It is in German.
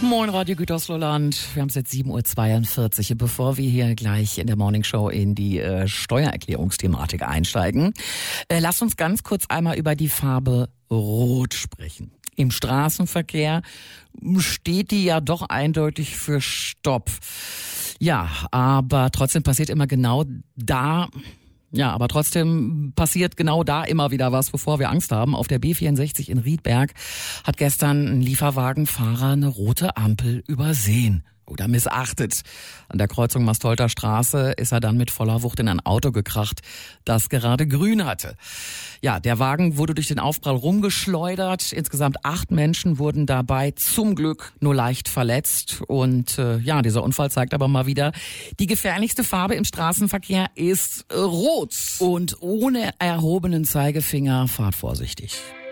Moin Radio Gütersloh-Land. Wir haben es jetzt 7.42 Uhr. Bevor wir hier gleich in der Morningshow in die Steuererklärungsthematik einsteigen, lasst uns ganz kurz einmal über die Farbe Rot sprechen. Im Straßenverkehr steht die ja doch eindeutig für Stopp. Ja, aber trotzdem passiert immer genau da... Ja, aber trotzdem passiert genau da immer wieder was, bevor wir Angst haben. Auf der B64 in Riedberg hat gestern ein Lieferwagenfahrer eine rote Ampel übersehen oder missachtet. An der Kreuzung Mastolter Straße ist er dann mit voller Wucht in ein Auto gekracht, das gerade grün hatte. Ja, der Wagen wurde durch den Aufprall rumgeschleudert. Insgesamt 8 Menschen wurden dabei zum Glück nur leicht verletzt. Und dieser Unfall zeigt aber mal wieder, die gefährlichste Farbe im Straßenverkehr ist rot. Und ohne erhobenen Zeigefinger, fahrt vorsichtig.